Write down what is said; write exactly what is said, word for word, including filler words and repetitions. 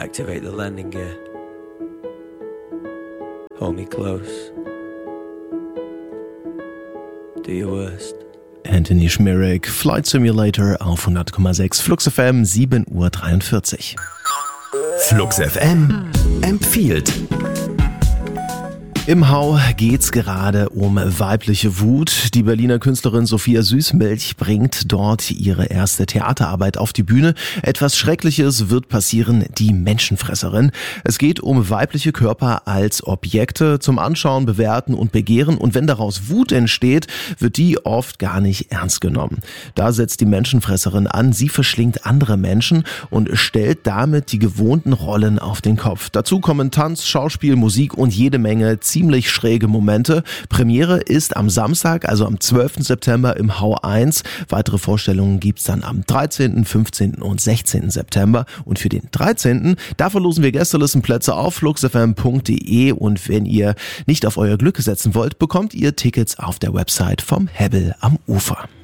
Activate the landing gear. Hold me close. Do your worst. Anthony Schmierek, Flight Simulator auf hundert Komma sechs Flux F M, sieben Uhr dreiundvierzig. Flux F M empfiehlt. Im Hau geht's gerade um weibliche Wut. Die Berliner Künstlerin Sophia Süßmilch bringt dort ihre erste Theaterarbeit auf die Bühne. Etwas Schreckliches wird passieren, die Menschenfresserin. Es geht um weibliche Körper als Objekte zum Anschauen, Bewerten und Begehren. Und wenn daraus Wut entsteht, wird die oft gar nicht ernst genommen. Da setzt die Menschenfresserin an. Sie verschlingt andere Menschen und stellt damit die gewohnten Rollen auf den Kopf. Dazu kommen Tanz, Schauspiel, Musik und jede Menge ziemlich schräge Momente. Premiere ist am Samstag, also am zwölften September im Hau eins. Weitere Vorstellungen gibt's dann am dreizehnten, fünfzehnten und sechzehnten September. Und für den dreizehnten, da verlosen wir Gästelistenplätze auf fluxfm punkt de. Und wenn ihr nicht auf euer Glück setzen wollt, bekommt ihr Tickets auf der Website vom Hebbel am Ufer.